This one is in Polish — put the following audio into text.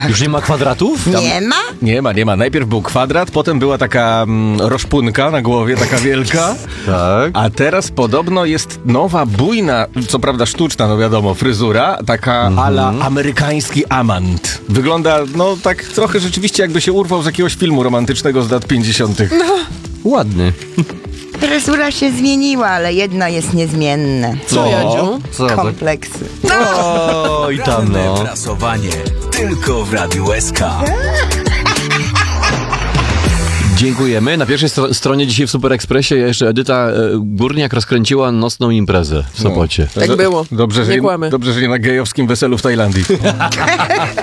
Już nie ma kwadratów? Nie ma. Nie ma. Najpierw był kwadrat, potem była taka roszpunka na głowie, taka wielka. Tak. A teraz podobno jest nowa, bujna, co prawda sztuczna, no wiadomo, fryzura, taka ala amerykański amant. Wygląda, no tak trochę rzeczywiście jakby się urwał z jakiegoś filmu romantycznego z lat 50. Ładny. Fryzura się zmieniła, ale jedno jest niezmienne. Co, Jadziu? Co? Kompleksy. O, i tam no. Prasowanie tylko w Radiu SK. Dziękujemy. Na pierwszej stronie dzisiaj w Super Expressie jeszcze Edyta Górniak rozkręciła nocną imprezę w Sopocie. Tak było. Dobrze, Nie kłamy. Dobrze, że nie na gejowskim weselu w Tajlandii.